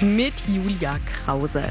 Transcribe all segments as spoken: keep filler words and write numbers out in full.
mit Julia Krause.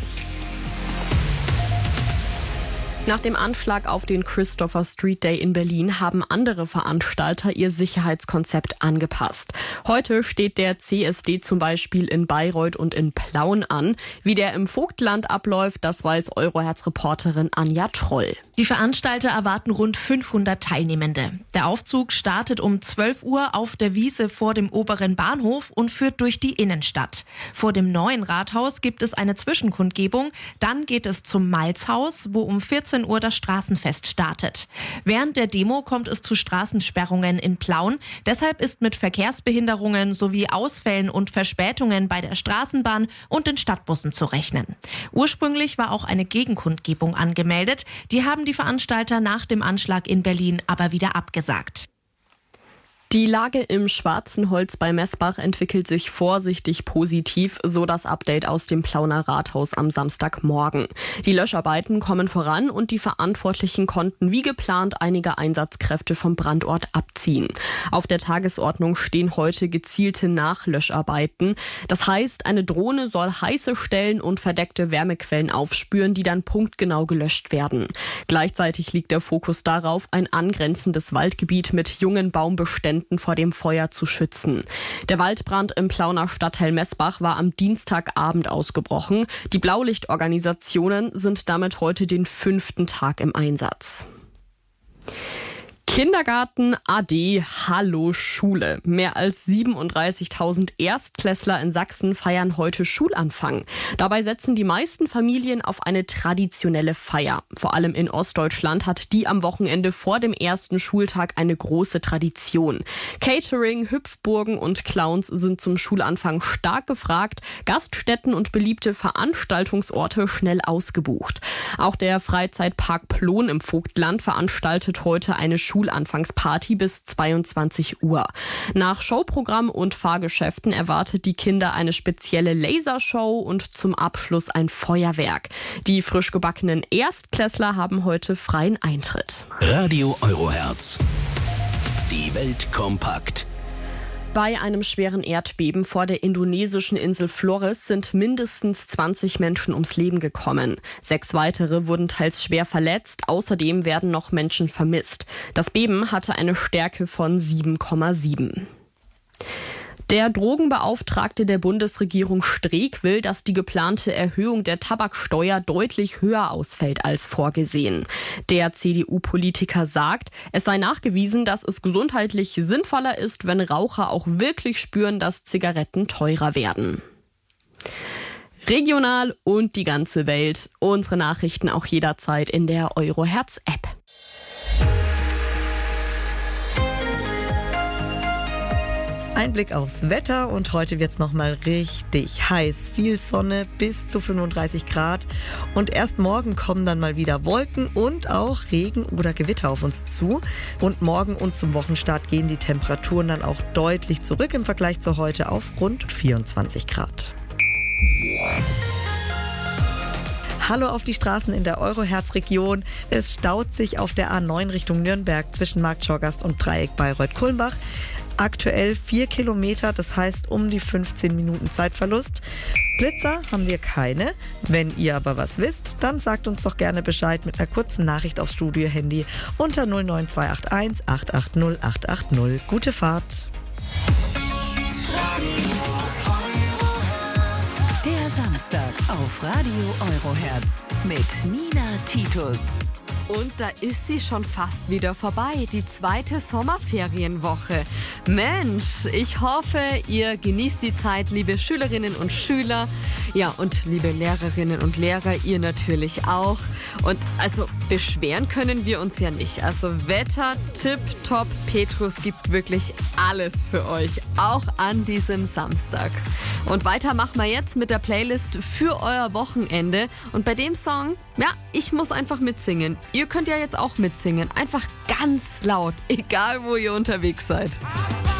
Nach dem Anschlag auf den Christopher Street Day in Berlin haben andere Veranstalter ihr Sicherheitskonzept angepasst. Heute steht der C S D zum Beispiel in Bayreuth und in Plauen an. Wie der im Vogtland abläuft, das weiß Euroherz-Reporterin Anja Troll. Die Veranstalter erwarten rund fünfhundert Teilnehmende. Der Aufzug startet um zwölf Uhr auf der Wiese vor dem oberen Bahnhof und führt durch die Innenstadt. Vor dem neuen Rathaus gibt es eine Zwischenkundgebung. Dann geht es zum Malzhaus, wo um vierzehn Uhr das Straßenfest startet. Während der Demo kommt es zu Straßensperrungen in Plauen. Deshalb ist mit Verkehrsbehinderungen sowie Ausfällen und Verspätungen bei der Straßenbahn und den Stadtbussen zu rechnen. Ursprünglich war auch eine Gegenkundgebung angemeldet. Die haben die Veranstalter nach dem Anschlag in Berlin aber wieder abgesagt. Die Lage im Schwarzenholz bei Messbach entwickelt sich vorsichtig positiv, so das Update aus dem Plauner Rathaus am Samstagmorgen. Die Löscharbeiten kommen voran und die Verantwortlichen konnten wie geplant einige Einsatzkräfte vom Brandort abziehen. Auf der Tagesordnung stehen heute gezielte Nachlöscharbeiten. Das heißt, eine Drohne soll heiße Stellen und verdeckte Wärmequellen aufspüren, die dann punktgenau gelöscht werden. Gleichzeitig liegt der Fokus darauf, ein angrenzendes Waldgebiet mit jungen Baumbeständen vor dem Feuer zu schützen. Der Waldbrand im Plauner Stadtteil Messbach war am Dienstagabend ausgebrochen. Die Blaulichtorganisationen sind damit heute den fünften Tag im Einsatz. Kindergarten, A D, Hallo Schule. Mehr als siebenunddreißigtausend Erstklässler in Sachsen feiern heute Schulanfang. Dabei setzen die meisten Familien auf eine traditionelle Feier. Vor allem in Ostdeutschland hat die am Wochenende vor dem ersten Schultag eine große Tradition. Catering, Hüpfburgen und Clowns sind zum Schulanfang stark gefragt, Gaststätten und beliebte Veranstaltungsorte schnell ausgebucht. Auch der Freizeitpark Plon im Vogtland veranstaltet heute eine Schulanfangsparty bis zweiundzwanzig Uhr. Nach Showprogramm und Fahrgeschäften erwartet die Kinder eine spezielle Lasershow und zum Abschluss ein Feuerwerk. Die frisch gebackenen Erstklässler haben heute freien Eintritt. Radio Euroherz. Die Welt kompakt. Bei einem schweren Erdbeben vor der indonesischen Insel Flores sind mindestens zwanzig Menschen ums Leben gekommen. Sechs weitere wurden teils schwer verletzt. Außerdem werden noch Menschen vermisst. Das Beben hatte eine Stärke von sieben Komma sieben. Der Drogenbeauftragte der Bundesregierung Streeck will, dass die geplante Erhöhung der Tabaksteuer deutlich höher ausfällt als vorgesehen. Der C D U-Politiker sagt, es sei nachgewiesen, dass es gesundheitlich sinnvoller ist, wenn Raucher auch wirklich spüren, dass Zigaretten teurer werden. Regional und die ganze Welt. Unsere Nachrichten auch jederzeit in der Euroherz-App. Ein Blick aufs Wetter und heute wird es nochmal richtig heiß. Viel Sonne bis zu fünfunddreißig Grad und erst morgen kommen dann mal wieder Wolken und auch Regen oder Gewitter auf uns zu. Und morgen und zum Wochenstart gehen die Temperaturen dann auch deutlich zurück im Vergleich zu heute auf rund vierundzwanzig Grad. Hallo auf die Straßen in der Euroherz-Region. Es staut sich auf der A neun Richtung Nürnberg zwischen Marktschorgast und Dreieck Bayreuth-Kulmbach. Aktuell vier Kilometer, das heißt um die fünfzehn Minuten Zeitverlust. Blitzer haben wir keine. Wenn ihr aber was wisst, dann sagt uns doch gerne Bescheid mit einer kurzen Nachricht aufs Studio-Handy unter null neun zwei acht eins acht acht null acht acht null. Gute Fahrt! Der Samstag auf Radio Euroherz mit Nina Titus. Und da ist sie schon fast wieder vorbei, die zweite Sommerferienwoche. Mensch, ich hoffe, ihr genießt die Zeit, liebe Schülerinnen und Schüler. Ja, und liebe Lehrerinnen und Lehrer, ihr natürlich auch. Und also beschweren können wir uns ja nicht. Also Wetter tipptopp. Petrus gibt wirklich alles für euch, auch an diesem Samstag. Und weiter machen wir jetzt mit der Playlist für euer Wochenende. Und bei dem Song, ja, ich muss einfach mitsingen. Ihr könnt ja jetzt auch mitsingen. Einfach ganz laut, egal wo ihr unterwegs seid.